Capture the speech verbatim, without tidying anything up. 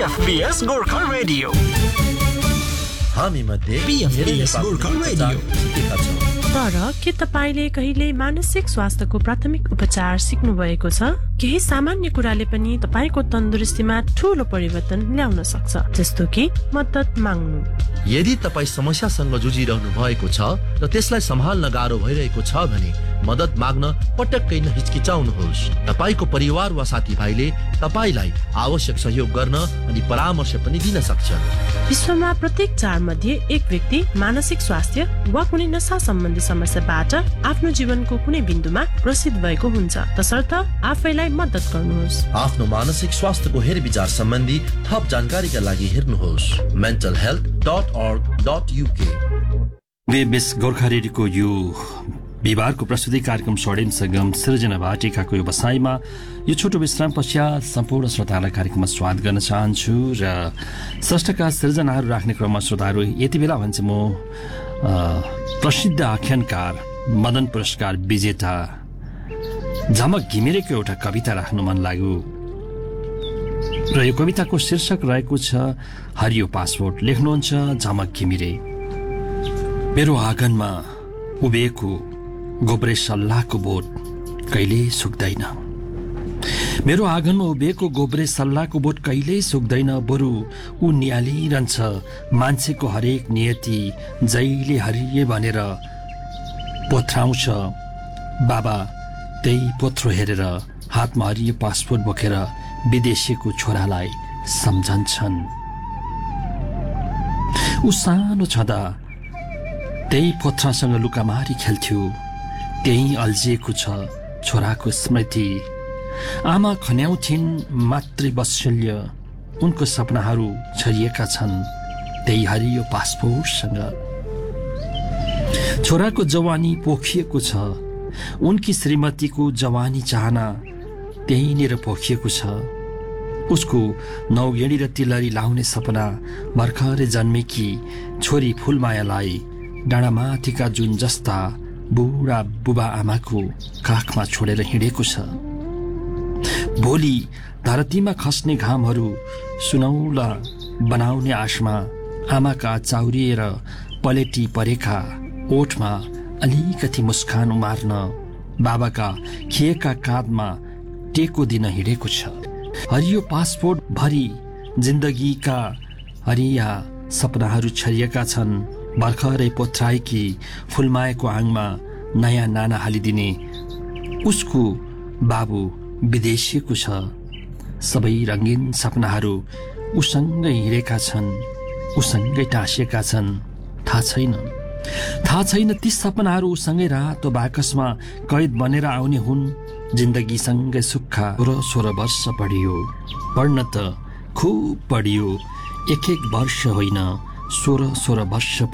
पीएफबीएस Gorkha radio हामी मध्ये पीएफबीएस Gorkha radio. तर के तपाईले कहिले मानसिक स्वास्थ्यको प्राथमिक उपचार सिक्नु भएको छ? केही सामान्य कुराले पनि तपाईको तन्दुरुस्तीमा ठूलो परिवर्तन ल्याउन सक्छ, जस्तो कि मद्दत माग्नु। यदि तपाई समस्यासँग जुझिरहनु भएको छ र त्यसलाई सम्हाल्न गाह्रो भइरहेको छ भने मद्दत माग्न पटक्कै नहिचकिचाउनुहोस्। तपाईको परिवार वा साथीभाइले तपाईलाई आवश्यक सहयोग गर्न अनि परामर्श पनि दिन सक्छन्। विश्वमा प्रत्येक चार मध्ये एक व्यक्ति मानसिक स्वास्थ्य वा कुनै नशा सम्बन्धी समस्याबाट आफ्नो जीवनको कुनै बिन्दुमा ग्रसित भएको हुन्छ, तसर्थ आफैलाई मद्दत गर्नुहोस्। आफ्नो मानसिक स्वास्थ्यको हेरविचार सम्बन्धी थप जानकारीका लागि हेर्नुहोस् mental health dot org dot uk। Babis Gorkha रेडियोको यो बिहिबारको प्रस्तुति कार्यक्रम स्वर्णिम सगम सृजना वाटिकाको व्यवसायमा यो छोटो विश्राम पश्चात सम्पूर्ण श्रोतालाई कार्यक्रममा स्वागत गर्न चाहन्छु र स्रष्टाका सृजनाहरू राख्ने क्रममा श्रोताहरू यति बेला भन्छ म प्रसिद्ध आख्यानकार मदन पुरस्कार विजेता झमक घिमिरेको एउटा कविता राख्नु मन लाग्यो र यो कविताको शीर्षक रहेको छ हरियो पासपोर्ट। लेख्नुहुन्छ झमक घिमिरे। मेरो आँगनमा उभिएको गोब्रे सल्लाहको बोट कहिल्यै सुक्दैन। मेरो आँगनमा उभिएको गोब्रे सल्लाहको बोट कहिल्यै सुक्दैन, बरु ऊ निहालिरहन्छ मान्छेको हरेक नियति जहिले हरिए भनेर पोथ्राउँछ। बाबा त्यही पोथ्रो हेरेर हातमा हरियो पासपोर्ट बोकेर विदेशीको छोरालाई सम्झन्छन्। ऊ सानो छँदा त्यही पोथ्रासँग लुकामारी खेल्थ्यो, त्यही अल्झिएको छ छोराको स्मृति। आमा खन्याउँथिन् मातृवात्सल्य, उनको सपनाहरू छरिएका छन् त्यही हरियो पासपोर्टसँग। छोराको जवानी पोखिएको छ, उनकी श्रीमतीको जवानी चाहना त्यहीँनिर पोखिएको छ। उसको नौगेडी र तिलरी लाउने सपना भर्खरै जन्मेकी छोरी फुलमायालाई डाँडामाथिका जुन जस्ता बुढा बुबा आमाको काखमा छोडेर हिँडेको छ। भोलि धरतीमा खस्ने घामहरू सुनौला बनाउने आशमा आमाका चाउरिएर पलेटी परेका ओठमा अलिकति मुस्कान उमार्न बाबाका खिएका काँधमा टेको दिन हिँडेको छ। हरियो पासपोर्ट भरि जिन्दगीका हरिया सपनाहरू छरिएका छन्। भर्खरै पोथ्राएकी फुलमायाको आङमा नयाँ नाना हालिदिने उसको बाबु विदेशीको छ। सबै रङ्गीन सपनाहरू उसँगै हिँडेका छन्, उसँगै टाँसिएका छन्। थाहा छैन थाहा छैन ती सपनाहरू उसँगै रातो बाकसमा कैद बनेर आउने हुन्। जिन्दगीसँगै सुक्खा सोह्र सोह्र वर्ष पढियो, पढ्न त खुब पढियो, एक एक वर्ष होइन सोह्र सोह्र वर्ष